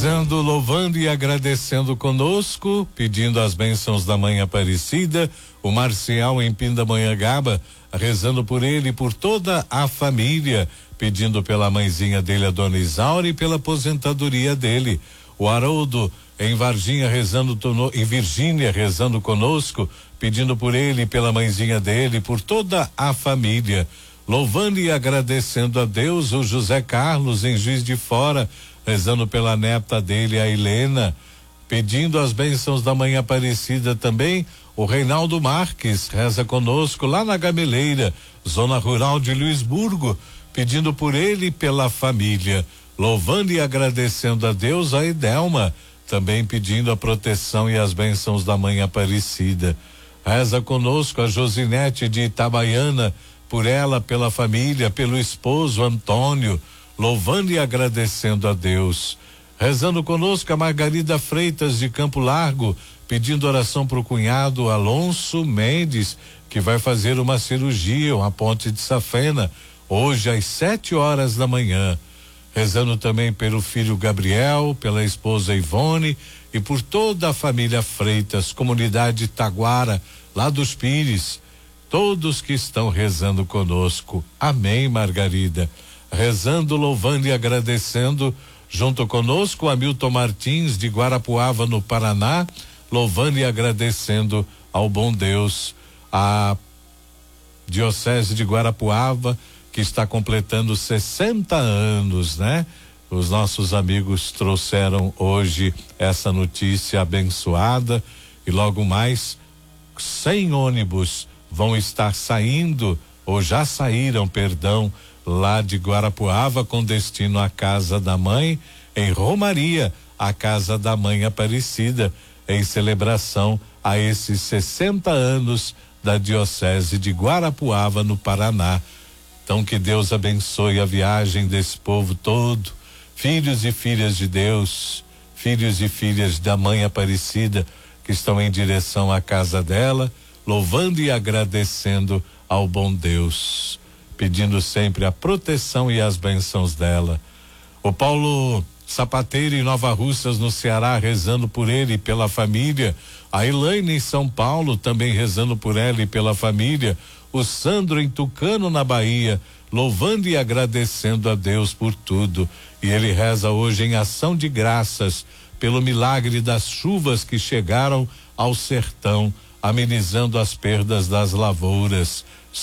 Rezando, louvando e agradecendo conosco, pedindo as bênçãos da Mãe Aparecida, o Marcial em Pindamonhangaba, rezando por ele e por toda a família, pedindo pela mãezinha dele, a Dona Isaura, e pela aposentadoria dele. O Haroldo em Varginha em Virgínia rezando conosco, pedindo por ele e pela mãezinha dele, por toda a família. Louvando e agradecendo a Deus, o José Carlos em Juiz de Fora, rezando pela neta dele, a Helena, pedindo as bênçãos da Mãe Aparecida também. O Reinaldo Marques reza conosco lá na Gameleira, zona rural de Luisburgo, pedindo por ele e pela família. Louvando e agradecendo a Deus, a Edelma, também pedindo a proteção e as bênçãos da Mãe Aparecida. Reza conosco a Josinete de Itabaiana, por ela, pela família, pelo esposo Antônio, louvando e agradecendo a Deus. Rezando conosco a Margarida Freitas de Campo Largo, pedindo oração para o cunhado Alonso Mendes, que vai fazer uma cirurgia, uma ponte de safena, hoje às 7 horas da manhã. Rezando também pelo filho Gabriel, pela esposa Ivone e por toda a família Freitas, comunidade Taguara, lá dos Pires, todos que estão rezando conosco. Amém, Margarida. Rezando, louvando e agradecendo junto conosco Hamilton Martins de Guarapuava, no Paraná, louvando e agradecendo ao bom Deus. A Diocese de Guarapuava, que está completando 60 anos, né? Os nossos amigos trouxeram hoje essa notícia abençoada e logo mais 100 ônibus vão estar saindo, ou já saíram, perdão, lá de Guarapuava com destino à Casa da Mãe, em Romaria, a Casa da Mãe Aparecida, em celebração a esses 60 anos da Diocese de Guarapuava, no Paraná. Então, que Deus abençoe a viagem desse povo todo, filhos e filhas de Deus, filhos e filhas da Mãe Aparecida, que estão em direção à casa dela, louvando e agradecendo ao bom Deus, pedindo sempre a proteção e as bênçãos dela. O Paulo Sapateiro em Nova Russas, no Ceará, rezando por ele e pela família. A Elaine em São Paulo, também rezando por ela e pela família. O Sandro em Tucano, na Bahia, louvando e agradecendo a Deus por tudo. E ele reza hoje em ação de graças pelo milagre das chuvas que chegaram ao sertão, amenizando as perdas das lavouras.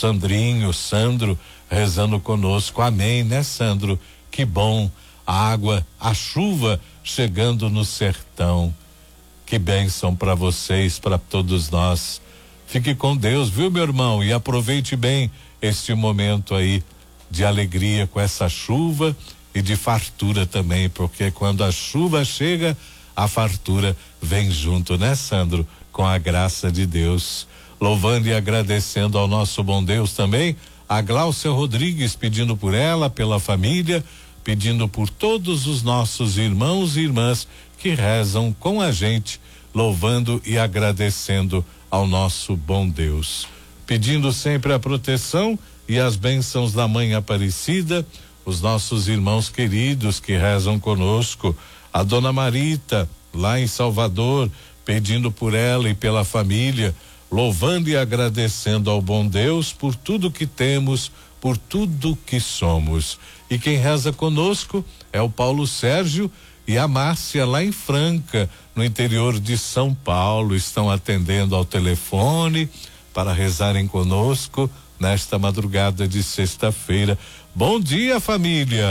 Sandro, rezando conosco. Amém, né, Sandro? Que bom. A água, a chuva chegando no sertão. Que bênção para vocês, para todos nós. Fique com Deus, viu, meu irmão? E aproveite bem este momento aí de alegria com essa chuva e de fartura também, porque quando a chuva chega, a fartura vem junto, né, Sandro? Com a graça de Deus. Louvando e agradecendo ao nosso bom Deus também, a Gláucia Rodrigues, pedindo por ela, pela família, pedindo por todos os nossos irmãos e irmãs que rezam com a gente, louvando e agradecendo ao nosso bom Deus. Pedindo sempre a proteção e as bênçãos da Mãe Aparecida, os nossos irmãos queridos que rezam conosco, a Dona Marita, lá em Salvador, pedindo por ela e pela família, louvando e agradecendo ao bom Deus por tudo que temos, por tudo que somos. E quem reza conosco é o Paulo Sérgio e a Márcia, lá em Franca, no interior de São Paulo, estão atendendo ao telefone para rezarem conosco nesta madrugada de sexta-feira. Bom dia, família.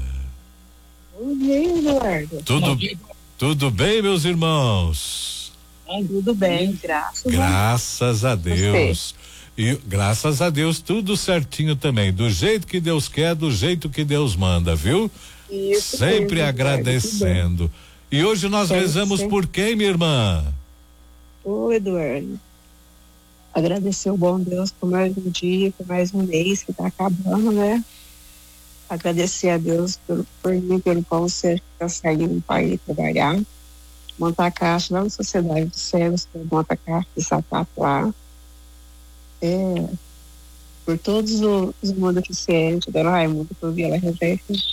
Bom dia, Eduardo. Tudo bem, meus irmãos? Tudo bem, graças a Deus. E graças a Deus, tudo certinho também, do jeito que Deus quer, do jeito que Deus manda, viu? Isso sempre mesmo, agradecendo. E hoje nós rezamos por quem, minha irmã? Ô, Eduardo, agradecer o bom Deus por mais um dia, por mais um mês que tá acabando, né? Agradecer a Deus por mim, pelo Paulo Sérgio que tá saindo para ir trabalhar, montar a caixa lá na Sociedade dos Cegos, que monta a caixa de sapato lá. Por todos os mundo deficientes, Dona Raimunda, que eu vi ela rezar esses